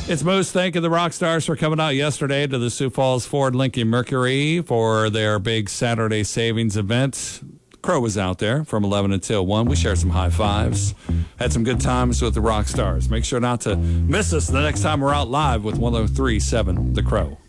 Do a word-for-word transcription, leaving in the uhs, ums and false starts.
It's Moose thanking the rock stars for coming out yesterday to the Sioux Falls Ford Lincoln Mercury for their big Saturday savings event. Crow was out there from eleven until one. We shared some high fives, had some good times with the rock stars. Make sure not to miss us the next time we're out live with one oh three point seven The Crow.